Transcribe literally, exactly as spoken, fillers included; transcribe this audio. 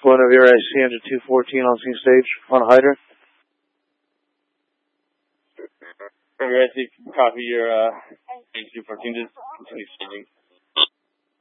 Buena Vista I C engine two fourteen on scene stage on hydrant. I C, copy your uh, two fourteen, just continue staging.